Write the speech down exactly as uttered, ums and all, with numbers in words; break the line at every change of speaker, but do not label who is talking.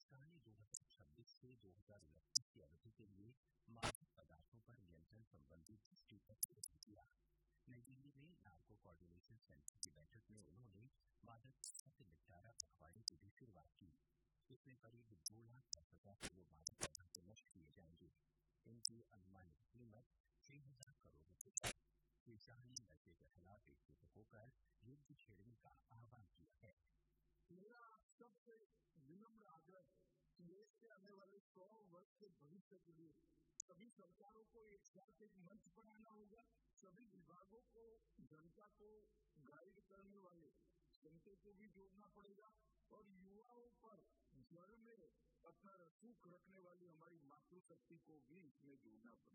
सरकार ने दो हज़ार छब्बीस से दो हज़ार उनतीस की अवधि के लिए मादक पदार्थों पर नियंत्रण संबंधी दृष्टिपत्र जारी किया। नई दिल्ली में नार्को कोऑर्डिनेशन सेंटर की बैठक में उन्होंने मादक पदार्थ निपटारा पखवाड़े की भी शुरुआत की। इसमें करीब दो लाख दस हजार किलो मादक पदार्थ नष्ट किए जाएंगे। इनकी अनुमानित कीमत छह हजार करोड़ रुपए है। श्री शाह ने नशे के खिलाफ एकजुट होकर युद्ध छेड़ने का आह्वान किया है।
मेरा आप सबसे विनम्र आग्रह है कि देश के आने वाले सौ वर्ष के भविष्य के लिए सभी सरकारों को एक साथ एक मंच बनाना होगा। सभी विभागों को, जनता को गाइड करने वाले संतों को भी जोड़ना पड़ेगा और युवाओं पर जड़ में अपना रसूख रखने वाली हमारी मातृशक्ति को भी इसमें जोड़ना पड़ेगा।